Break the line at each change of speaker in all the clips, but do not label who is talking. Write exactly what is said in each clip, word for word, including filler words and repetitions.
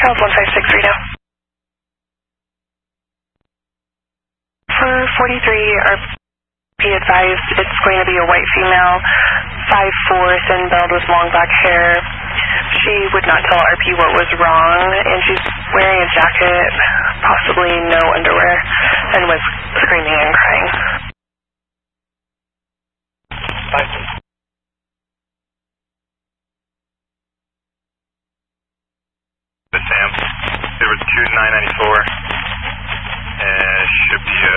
Charles one five six three now. For forty-three, our be advised it's going to be a white female, five four, thin-belled with long black hair. She would not tell R P what was wrong, and she's wearing a jacket, possibly no underwear, and was screaming and crying.
Five.
The Sam, there was two nine ninety-four, and should be a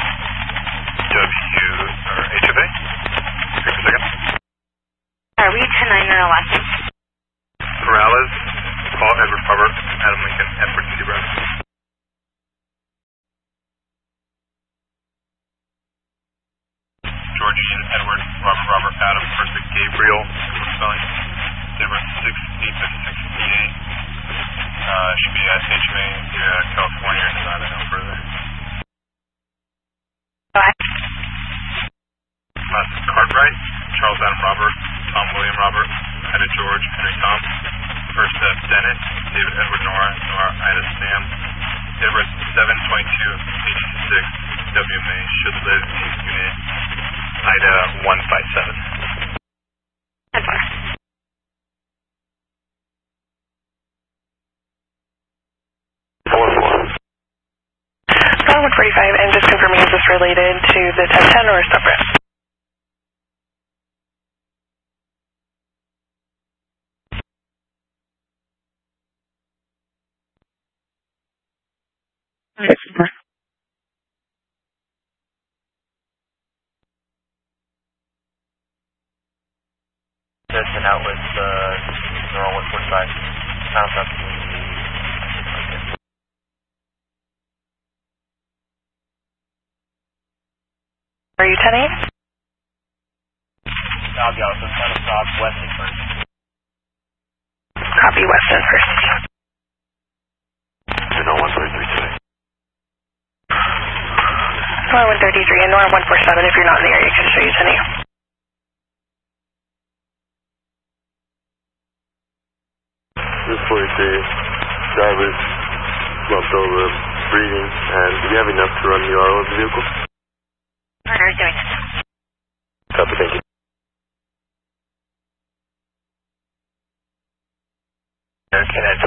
W or H F A. Give me a second.
Are we ten nine nine Alaska?
Morales, Paul Edward Farber, Adam Lincoln, Edward C. Brown. George Ian, Edward, Robert, Robert, Adam, first at Gabriel, spelling, Denver six eight six six eight. Uh, should be S H M A, yeah, California, Nevada, no further.
What?
Last Cartwright, Charles Adam Robert, Tom William Robert, Ida George, Henry Tom. First uh, Dennis, David Edward Nora, Nora Ida Sam. Edward seven twenty-two H six W M A, should live in unit Ida one five seven.
one forty-five, and just confirming, is this related to the ten ten or separate?
Session out with uh, Neural one forty-five. Sounds up to
Are you ten eight?
I'll go. So kind of stop Weston first.
Copy Weston first.
Nora one thirty-three today.
Nora one thirty-three and Nora one forty-seven, if you're not in the area, can show you ten eight.
This forty-three, drivers slumped over, breathing, and do we have enough to run the R O of the vehicle?
Runner is doing it.
Copy, thank you.
Okay, that's